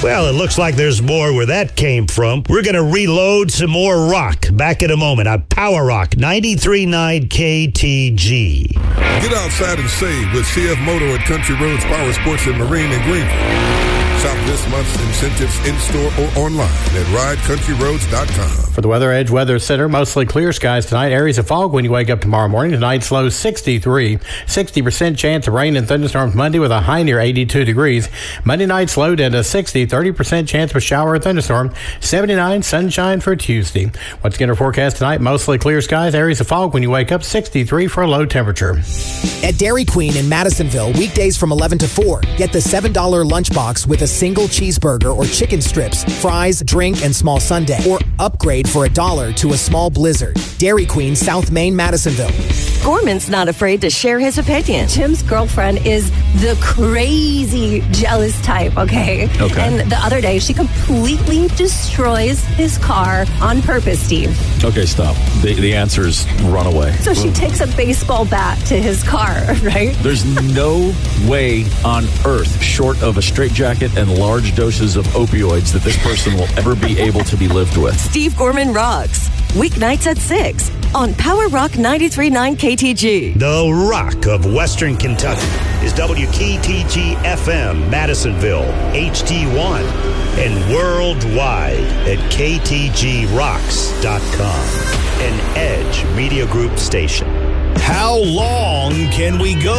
Well, it looks like there's more where that came from. We're going to reload some more rock. Back in a moment on Power Rock 93.9 KTG. Get outside and save with CF Moto at Country Roads Power Sports and Marine in Greenville. Shop this month's incentives in-store or online at ridecountryroads.com. For the Weather Edge Weather Center, mostly clear skies tonight. Areas of fog when you wake up tomorrow morning. Tonight's low 63. 60% chance of rain and thunderstorms Monday with a high near 82 degrees. Monday night's low down to 60. 30% chance of a shower or thunderstorm. 79 sunshine for Tuesday. Once again, our forecast tonight, mostly clear skies. Areas of fog when you wake up. 63 for a low temperature. At Dairy Queen in Madisonville, weekdays from 11 to 4. Get the $7 lunchbox with a single cheeseburger or chicken strips, fries, drink, and small sundae. Or upgrade for $1 to a small blizzard. Dairy Queen, South Main, Madisonville. Gorman's not afraid to share his opinion. Tim's girlfriend is the crazy jealous type, okay? And the other day, she completely destroys his car on purpose, Steve. Okay, stop. The answer is run away. So she takes a baseball bat to his car, right? There's no way on earth, short of a straitjacket and large doses of opioids, that this person will ever be able to be lived with. Steve Gorman Rocks. Weeknights at 6 on Power Rock 93.9 KTG. The Rock of Western Kentucky is WKTG FM, Madisonville, HD1, and worldwide at KTGRocks.com, an Edge Media Group station. How long can we go?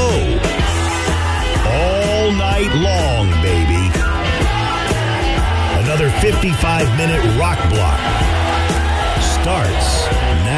All night long, baby. Another 55-minute rock block starts